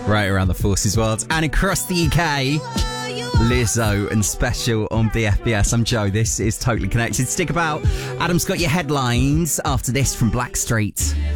right around the Forces world and across the UK. Lizzo and Special on BFBS. I'm Joe. This is Totally Connected. Stick about. Adam's got your headlines after this from Blackstreet.